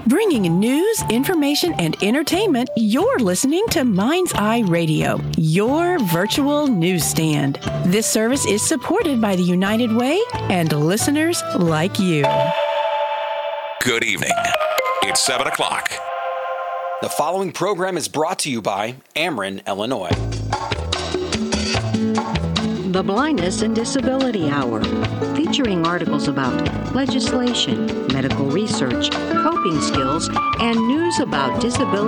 Bringing news, information, and entertainment, you're listening to Mind's Eye Radio, your virtual newsstand. This service is supported by the United Way and listeners like you. Good evening. It's 7 o'clock. The following program is brought to you by Ameren, Illinois. The Blindness and Disability Hour, featuring articles about legislation, medical research, coping skills, and news about disability